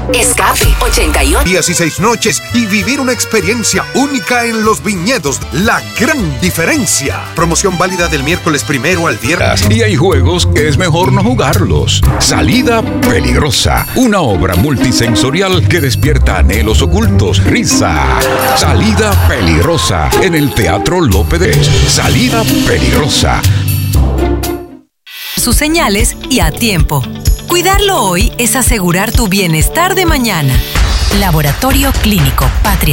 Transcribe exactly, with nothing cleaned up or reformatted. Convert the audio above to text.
Escape ochenta y ocho. Días y seis noches y vivir una experiencia única en los viñedos. La gran diferencia. Promoción válida del miércoles primero al viernes. Y hay juegos que es mejor no jugarlos. Salida Peligrosa. Una obra multisensorial que despierta anhelos ocultos, risa. Salida Peligrosa. En el Teatro López. Salida Peligrosa. Sus señales y a tiempo. Cuidarlo hoy es asegurar tu bienestar de mañana. Laboratorio Clínico Patria.